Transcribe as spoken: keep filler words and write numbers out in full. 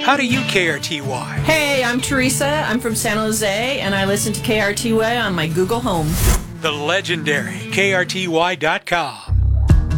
How do you K R T Y? Hey, I'm Teresa. I'm from San Jose, and I listen to K R T Y on my Google Home. The legendary K R T Y dot com.